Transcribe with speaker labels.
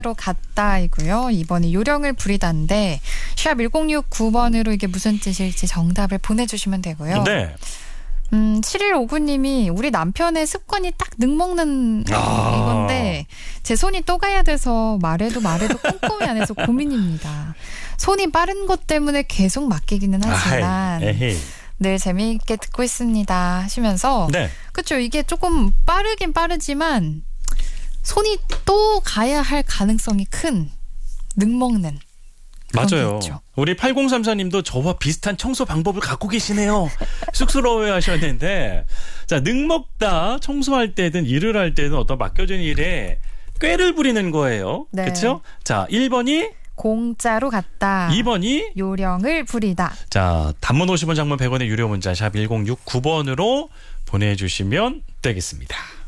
Speaker 1: 로 갔다이고요. 2번이 요령을 부리다인데 샵 1069번으로 이게 무슨 뜻일지 정답을 보내주시면 되고요.
Speaker 2: 네.
Speaker 1: 7159님이 우리 남편의 습관이 딱 늑먹는 이건데 제 손이 또 가야 돼서 말해도 꼼꼼히 안 해서 고민입니다. 손이 빠른 것 때문에 계속 맡기기는 하지만 늘 재미있게 듣고 있습니다 하시면서
Speaker 2: 네.
Speaker 1: 그렇죠. 이게 조금 빠르긴 빠르지만 손이 또 가야 할 가능성이 큰 늑먹는 그런 게
Speaker 2: 맞아요.
Speaker 1: 있죠.
Speaker 2: 우리 8034님도 저와 비슷한 청소 방법을 갖고 계시네요. 쑥스러워해 하셨는데 자, 늑먹다 청소할 때든 일을 할 때든 어떤 맡겨진 일에 꾀를 부리는 거예요.
Speaker 1: 네.
Speaker 2: 그렇죠? 자, 1번이
Speaker 1: 공짜로 갔다.
Speaker 2: 2번이
Speaker 1: 요령을 부리다.
Speaker 2: 자, 단문 50원 장문 100원의 유료 문자 샵 1069번으로 보내주시면 되겠습니다.